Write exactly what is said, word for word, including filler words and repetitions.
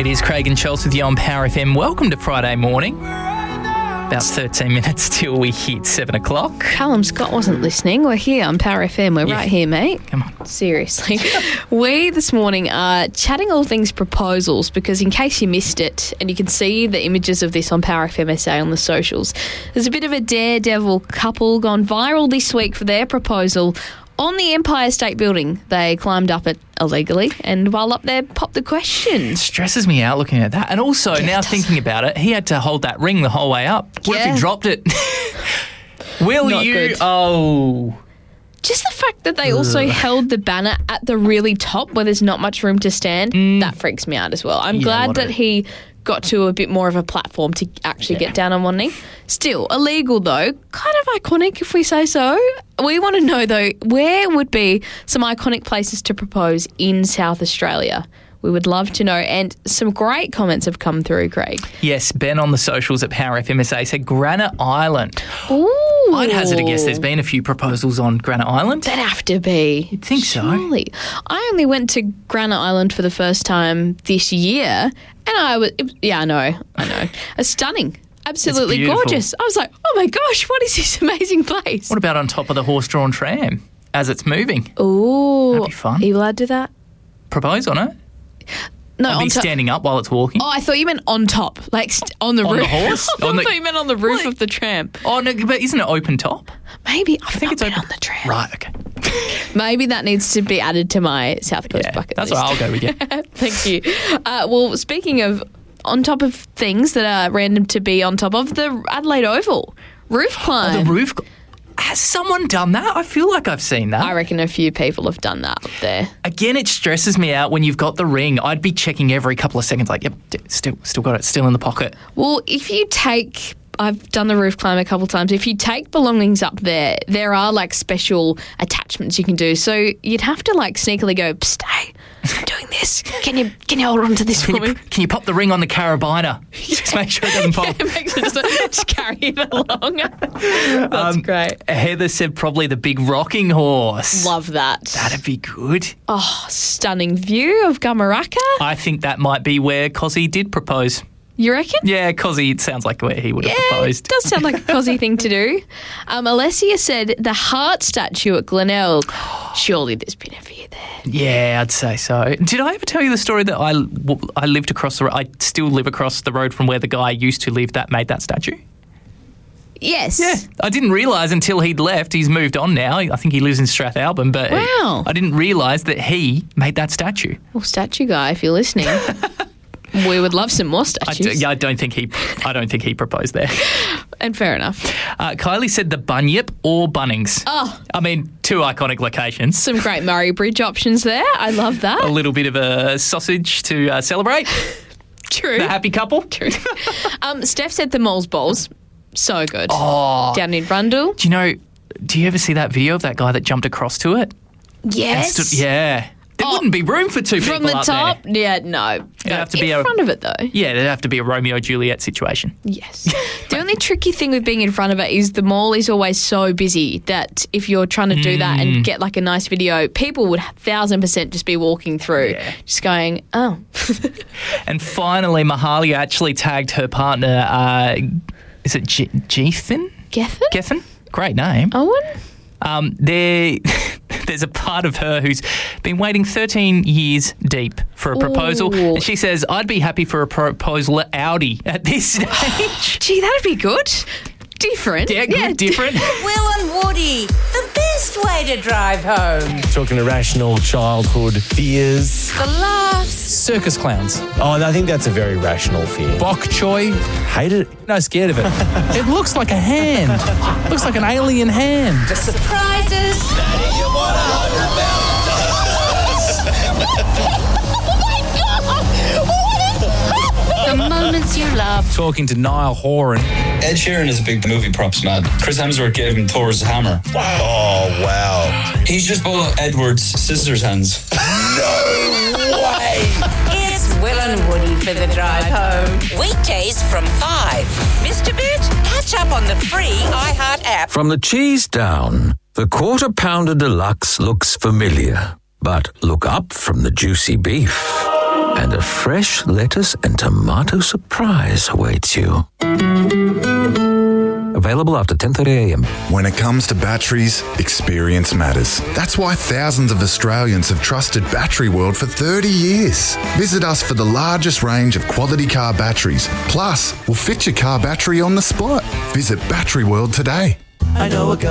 It is Craig and Chelsea with you on Power F M. Welcome to Friday morning. About thirteen minutes till we hit seven o'clock. Callum Scott wasn't listening. We're here on Power F M. We're Yeah. right here, mate. Come on. Seriously. We this morning are chatting all things proposals because in case you missed it, and you can see the images of this on Power F M S A on the socials, there's a bit of a daredevil couple gone viral this week for their proposal on the Empire State Building. They climbed up it illegally and while up there popped the question. Stresses me out looking at that. And also, Yeah, now it does. thinking about it, he had to hold that ring the whole way up. What if Yeah. he dropped it? Will Not you? good. Oh. Just the fact that they also held the banner at the really top where there's not much room to stand, that freaks me out as well. I'm Yeah, glad what that a- he got to a bit more of a platform to actually Yeah. get down on one knee. Still, illegal though, kind of iconic if we say so. We want to know though, where would be some iconic places to propose in South Australia? We would love to know. And some great comments have come through, Craig. Yes, Ben on the socials at Power F M S A said Granite Island. Ooh. I'd hazard a guess there's been a few proposals on Granite Island. That'd have to be. You'd think so. Surely. I only went to Granite Island for the first time this year, and I was, it was- yeah, I know, I know. It's stunning. Absolutely beautiful. gorgeous. I was like, oh my gosh, what is this amazing place? What about on top of the horse-drawn tram as it's moving? Ooh. That'd be fun. Are you allowed to do that? Propose on it? No, I'd on be top. standing up while it's walking. Oh, I thought you meant on top, like st- on the On the roof. horse? I On the- thought you meant on the roof What? of the tram. Oh, no, but isn't it open top? Maybe. I've I think not it's been open on the tram. Right, okay. Maybe that needs to be added to my South Coast Yeah, bucket that's list. what I'll go with you. Thank you. Uh, well, speaking of on top of things that are random to be on top of, the Adelaide Oval roof Oh, climb. the roof. Has someone done that? I feel like I've seen that. I reckon a few people have done that up there. Again, it stresses me out when you've got the ring. I'd be checking every couple of seconds, like, yep, d- still, still got it, still in the pocket. Well, if you take, I've done the roof climb a couple of times. If you take belongings up there, there are like special attachments you can do. So you'd have to like sneakily go, psst, hey, I'm doing this. Can you can you hold on to this Can for you, me? can you pop the ring on the carabiner? Just make sure it doesn't pop. It makes it just, just carry it along. That's Um, great. Heather said probably the big rocking horse. Love that. That'd be good. Oh, stunning view of Gamaraka. I think that might be where Cozzy did propose. You reckon? Yeah, Cozzy, it sounds like where he would have Yeah, it proposed. does sound like a cosy thing to do. Um, Alessia said the heart statue at Glenelg. Surely there's been a view there. Yeah, I'd say so. Did I ever tell you the story that I, I lived across the road? I still live across the road from where the guy used to live that made that statue? Yes. Yeah, I didn't realise until he'd left. He's moved on now. I think he lives in Strathalbyn, but Wow. I didn't realise that he made that statue. Well, statue guy, if you're listening, we would love some more I, statues. d- yeah, I don't think he. I don't think he proposed there. And fair enough. Uh, Kylie said the Bunyip or Bunnings. Oh. I mean, two iconic locations. Some great Murray Bridge options there. I love A that. little bit of a sausage to uh, celebrate True. the happy couple. True. Um, Steph said the Moles Bowls. So good. Oh, Down in Rundle. do you know? Do you ever see that video of that guy that jumped across to it? And Yes. stood- yeah. There Oh, wouldn't be room for two From people the up top? there. Yeah, no. no. have to in be a- front of it, though. Yeah, there'd have to be a Romeo Juliet situation. Yes. The only tricky thing with being in front of it is the mall is always so busy that if you're trying to do that Mm. and get like a nice video, people would thousand percent just be walking through, Yeah. just going, oh. And finally, Mahalia actually tagged her partner. Uh, is it G- Gethin? Gethin? Gethin? Great name. Owen? Um, there, there's a part of her who's been waiting thirteen years deep for a proposal. Ooh. And she says, I'd be happy for a proposal at Audi at this stage. Gee, that'd be good. Different. Yeah, good, different. Will and Woody, the best way to drive home. Talking irrational childhood fears. The laughs. Circus clowns. Oh, I think that's a very rational fear. Bok choy. Hate it. No, scared of it. It looks like a hand. Looks like an alien hand. The surprises. The moments you love. Talking to Niall Horan. Ed Sheeran is a big movie props man. Chris Hemsworth gave him Thor's hammer. Oh, wow. He's just bought Edward's scissors hands. It's Will and Woody for the drive home. Weekdays from five. Missed a bit? Catch up on the free iHeart app. From the cheese down, the Quarter Pounder Deluxe looks familiar. But look up from the juicy beef and a fresh lettuce and tomato surprise awaits you. Available after ten thirty a m. When it comes to batteries, experience matters. That's why thousands of Australians have trusted Battery World for thirty years. Visit us for the largest range of quality car batteries. Plus, we'll fit your car battery on the spot. Visit Battery World today. I know a guy